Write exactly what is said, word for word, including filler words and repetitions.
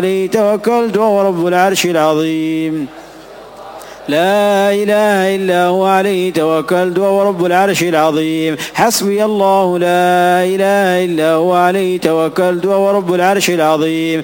عليه توكلت وهو رب العرش العظيم. لا إله إلا هو عليه توكلت وهو رب العرش العظيم. حسبي الله لا إله إلا هو عليه توكلت وهو رب العرش العظيم.